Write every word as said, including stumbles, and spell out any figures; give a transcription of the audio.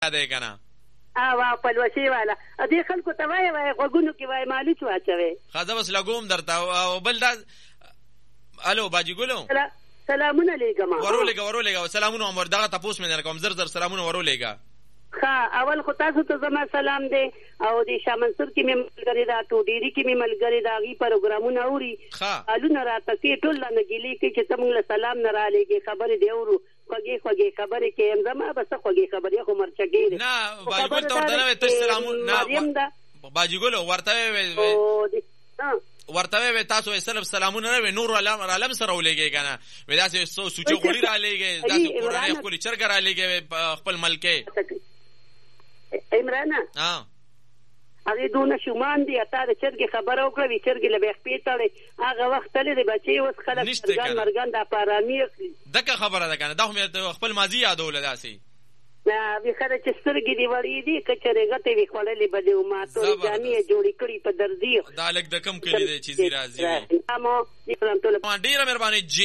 دی کنه وا پلوشي والا دې خلکو ته وایي وایي غوږونو کې وایي مالوچ واچوي ښه زه بس لګوم درته او بل دا الو باجی ګلو سلامونه لیږم ورولېږه ورولېږه سلامونه عمر دغه تپوس مې نه کوم زر زر سلامونه ورولېږه ښه اول خو تاسو ته زما سلام دی او د شاه منصور کې مې ملګري دا ټوډيري کې مې ملګري دا غي پروګرامونه اوري حالونه راته کې ټول نه ګیلې کې چې تم له سلام نه را لېږي خبرې دی اورو خوږې خوږې خبرې کې زما بس خوږې خبرې خو مرچګې نه باجی ګل ته ورته نه ته سلامونه نه باجی ګل ورته ورته وي تاسو سلام سلامونه نه نور عالم سره ولېږي کنه وې داسې سو سوچو غوړي را لېږي داسې قرآن خپل چرګ را لېږي خپل ملک عمران ها هغه دونه شومان دي اته د چرګ خبره وکړه وی چرګ له بخ پیټړې هغه وخت لري بچي اوس خلک مرګان مرګان د پارامي دغه خبره ده کنه دا هم خپل ماضي یادول داسي نا وی خره چې سترګې دی وړې دي کچره غته وی خړلې بده او ما ته جامې جوړې کړې په درځي دا لګ د کم کلی دی چې زیرا زی امو دې پرم ټول ډیره مهرباني